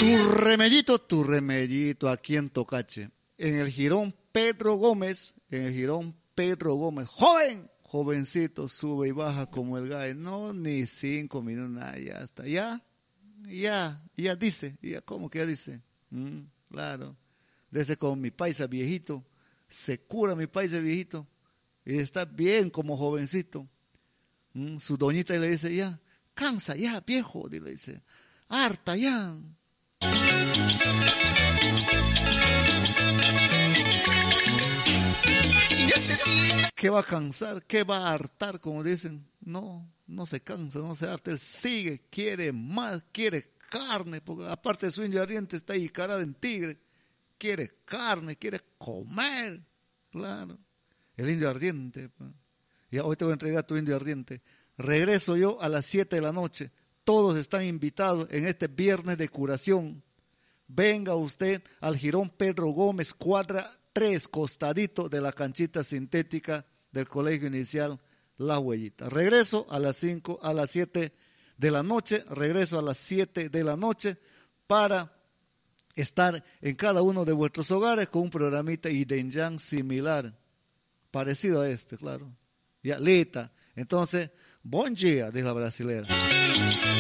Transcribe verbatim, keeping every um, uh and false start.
Tu remedito, tu remedito aquí en Tocache. En el jirón Pedro Gómez, en el jirón Pedro Gómez, joven, jovencito, sube y baja como el gallo. No, ni cinco minutos, nada, ya está. Ya, ya, ya dice, ya, ¿cómo que ya dice? Mm, claro, desde con mi paisa viejito, se cura mi paisa viejito, y está bien como jovencito. Mm, su doñita le dice, ya, cansa ya, viejo, y le dice, harta ya. ¿Qué va a cansar? ¿Qué va a hartar? Como dicen, no, no se cansa, no se harta, él sigue, quiere más, quiere carne, porque aparte de su indio ardiente está ahí cara en tigre, quiere carne, quiere comer, claro, el indio ardiente. Ya hoy te voy a entregar tu indio ardiente. Regreso yo a las siete de la noche, todos están invitados en este viernes de curación. Venga usted al jirón Pedro Gómez, cuadra tres, costadito de la canchita sintética del Colegio Inicial La Huellita. Regreso a las cinco, a las siete de la noche, regreso a las siete de la noche para estar en cada uno de vuestros hogares con un programita Idenyan similar, parecido a este, claro. Ya, lita. Entonces, buen día, dice la brasilera.